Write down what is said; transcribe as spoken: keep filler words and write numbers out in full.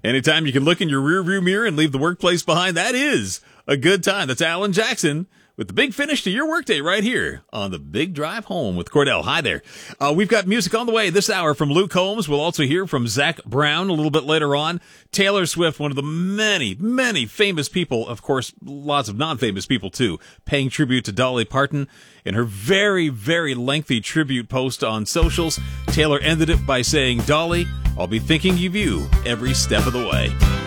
Anytime you can look in your rearview mirror and leave the workplace behind, that is a good time. That's Alan Jackson with the big finish to your workday right here on the Big Drive Home with Cordell. Hi there. Uh, we've got music on the way this hour from Luke Combs. We'll also hear from Zach Brown a little bit later on. Taylor Swift, one of the many, many famous people, of course, lots of non-famous people too, paying tribute to Dolly Parton. In her very, very lengthy tribute post on socials, Taylor ended it by saying, "Dolly, I'll be thinking of you every step of the way."